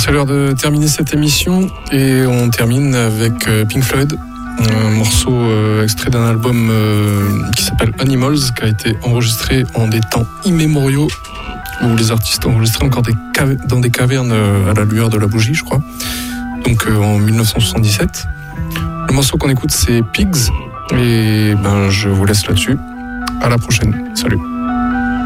C'est l'heure de terminer cette émission et on termine avec Pink Floyd, un morceau extrait d'un album qui s'appelle Animals, qui a été enregistré en des temps immémoriaux où les artistes enregistraient encore dans des cavernes à la lueur de la bougie, je crois, donc en 1977. Le morceau qu'on écoute, c'est Pigs, et je vous laisse là-dessus. À la prochaine, salut.